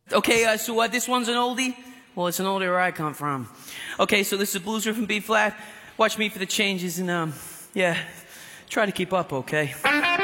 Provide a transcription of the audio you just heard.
Okay, so this one's an oldie? Well, it's an oldie where I come from. Okay, so this is a blues riff in B flat. Watch me for the changes and, yeah, try to keep up, okay?